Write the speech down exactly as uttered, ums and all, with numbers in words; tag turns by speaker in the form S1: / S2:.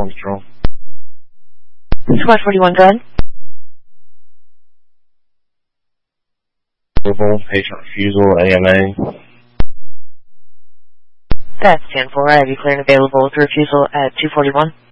S1: forty-one control.
S2: Squad forty-one, go ahead.
S1: Patient refusal, A M A.
S2: That's ten four. I have you clear and available with refusal at two forty-one.